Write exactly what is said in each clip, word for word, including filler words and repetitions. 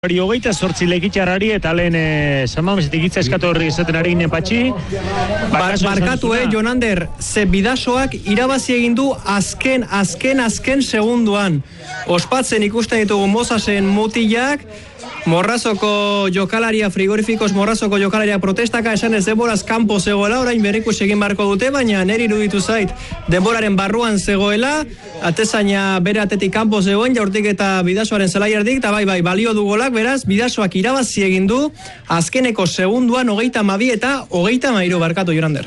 Hori hogeita zortzi lekitxarrari eta lehen e, Samamesetik hitza eskatu horri esaten ari ginen patxi. Bar, barkatu, eh, Jonander, ze bidasoak irabazi egin du azken, azken, azken segunduan. Ospatzen ikusten ditugu Mosasen mutilak, Morrazoko jokalaria, frigorifikos Morrazoko jokalaria protestaka esan ez denboraz kanpo zegoela, orain berrikus egin barko dute, baina neri iruditu zait denboraren barruan zegoela, atezaina bere atetik kanpo zegoen, jaurtik eta bidasoaren zelaiardik, eta bai, bai, balio du golak, beraz, bidasoak irabazi egin du, azkeneko segunduan hogeita mabi eta hogeita mairu barkatu, Jonander.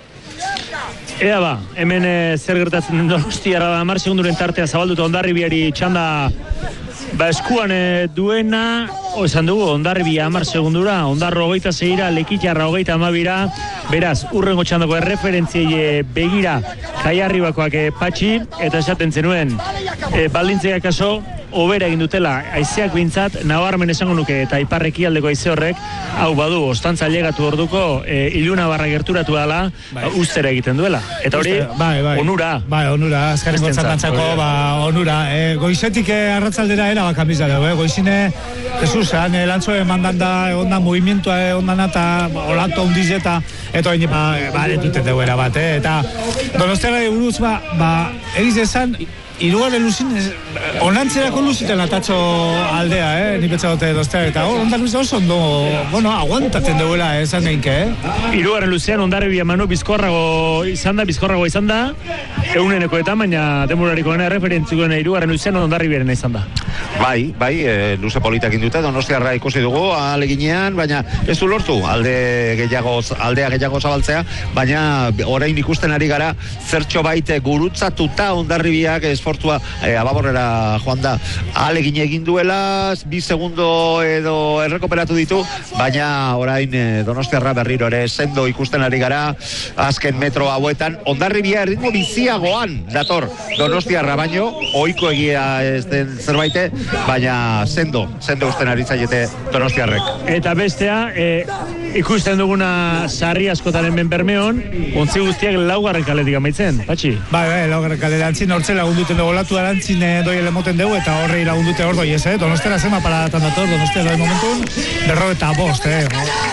Ea ba, hemen e, zer gertatzen den Donostiarra da, hamar segunduren tartea zabalduta Hondarribiari txanda ba eskuan e, duena, o esan dugu, Hondarribia hamar segundura, Hondarro hogeita zeira, Lekitxarra hogeita amabira, beraz, urrengo txandako erreferentziei begira Kaiarribakoak e, patxi, eta esaten zenuen, e, baldintzeak kaso, hobera egin dutela, haizeak bintzat, nabarmen esango nuke, eta iparreki aldeko haize horrek, hau badu, ostantza llegatu orduko, e, iluna barra gerturatu dela, bai. Ustera egiten duela. Eta hori, bai, bai. onura. Bai, onura, azkaren gotzantzako, ba, onura. E, goizetik e, arratzaldera era bakamizareo, eh? Goizine, Jesus, han, e, lantzoe mandan da, ondan movimientua, e, ondan eta, ba, olato hundiz eta, eta hori, ba, ba, dutete duera bat, eh? Eta, Donostiara buruz, ba, ba, egiz esan, Irugarren luzin, onantzerako luziten atatxo aldea, eh? Ni betza dute doztea, eta hor, ondan luzea oso ondo, bueno, aguantatzen duela, esan eh, neinke, eh? Irugarren luzean, Hondarribia Manu bizkorrago izan da, bizkorrago izan da, euneneko eta, baina demurariko gana referentzikoen irugarren luzean Hondarribiaren izan da. Bai, bai, e, luze politak indute, Donostiarra ikusi dugu, aleginean, baina ez du lortu, alde gehiago, aldea gehiago zabaltzea, baina orain ikusten ari gara, zertxo baite gurutzatuta Hondarribiak esfortua e, ababorrera joan da. Alegin egin duela, bi segundo edo errekoperatu ditu, baina orain e, Donostiarra berriro ere sendo ikusten ari gara, azken metro hauetan, Hondarribia erritmo biziagoan dator Donostiarra baino, ohiko egia ez den zerbaite, baina sendo, sendo usten ari zaiete Donostiarrek. Eta bestea, e, ikusten duguna sarri askotaren benbermeon, ontzi guztiak laugarren kaletik amaitzen, patxi? Bai, bai, laugarren kalera antzin, hortze lagunduten dugu latu arantzin e, doi elemoten dugu, eta horrei lagundute hor doi ez, eh? Donostiara zema paradatan dator, Donostiara doi momentun, berro eta bost, eh?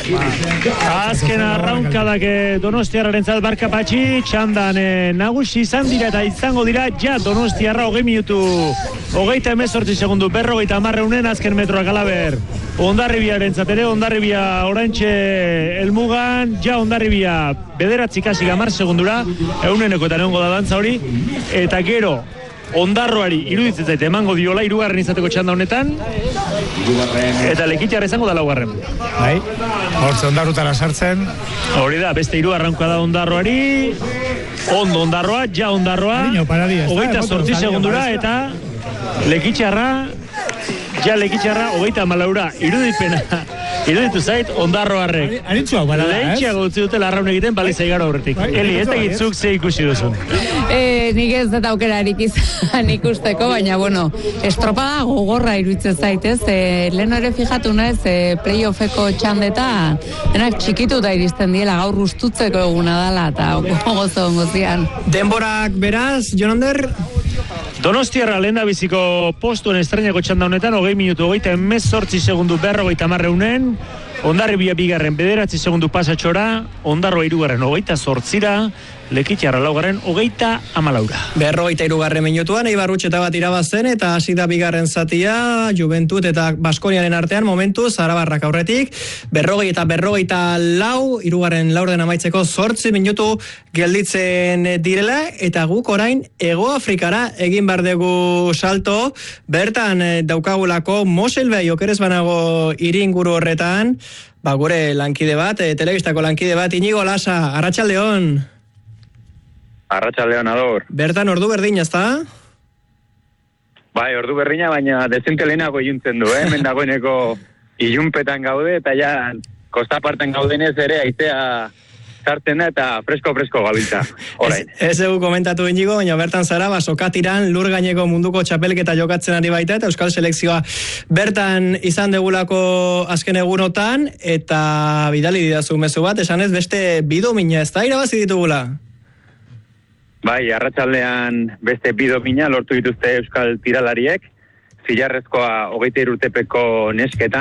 Ba, azken arraunkadak Donostiarraren zat barka patxi, txandan e, nagusi izan dira eta izango dira, ja Donostiarra hogei minutu, hogeita emezortzi segundu, berrogeita amarreunen azken metroak alaber. Hondarribiaren zatere, Hondarribia oraintxe elmugan, ja Hondarribia bederatzi kasik amar segundura, euneneko eta neongo da dantza hori, eta gero, Hondarroari iruditzen zaite emango diola hirugarren izateko txanda honetan, eta Lekitxarra izango da laugarren. Bai, hortze Hondarrutara sartzen. Hori da, beste hirugarrenkoa da Hondarroari, ondo Hondarroa, ja Hondarroa, hogeita zortzi segundura, eta Lekitxarra, ja Lekitxarra, hogeita malaura, irudipena, iruditu zait, Hondarroarrek. Aritzuak, bala da, ez? Lehitxiago utzi dutela arraun egiten, bali zaigara horretik. Eli, ez da gitzuk ze ikusi duzun. E, nik ez dut aukerarik izan ikusteko, baina, bueno, estropada gogorra iruditzen zaitez. E, lehen ere fijatu naiz, e, playoffeko txandeta, denak txikituta iristen diela, gaur ustutzeko eguna dela, eta gozo ongozian. Denborak beraz, Jonander? Donostiarra lehen da biziko postuen estrenako txanda honetan, hogei minutu, hogeita emezortzi segundu berrogeita marreunen, Hondarribia bigarren bederatzi segundu pasatxora, Hondarroa hirugarren hogeita zortzira, Lekitxarra laugarren hogeita amalaura. Berrogeita hirugarren minutuan, Eibar Utxeta bat irabazten, eta hasi da bigarren zatia, Juventut eta Baskoniaren artean, momentuz, Arabarrak aurretik, berrogei eta berrogeita lau, hirugarren laurden amaitzeko zortzi minutu gelditzen direla, eta guk orain Hego Afrikara egin bar dugu salto, bertan daukagulako Moselbei okerez banago iringuru horretan, ba gure lankide bat, e, telebistako lankide bat, Inigo Lasa, arratsaldeon. Arratsaldeon ador. Bertan ordu berdina, ezta? Bai, ordu berdina, baina dezente lehenago iluntzen du, eh? Hemen dagoeneko ilunpetan gaude, eta ja kostaparten gaudenez ere aitea sartzen da eta fresko-fresko gabiltza, orain. Ez egu komentatu Inigo, baina bertan zara, ba, sokatiran lur gaineko munduko txapelketa jokatzen ari baita, eta Euskal Selekzioa bertan izan degulako azken egunotan, eta bidali didazu mezu bat, esan ez beste bidomina, ez da irabazi ditugula? Bai, arratsaldean beste bidomina lortu dituzte euskal tiralariek, zilarrezkoa hogeita hiru urtepeko nesketa,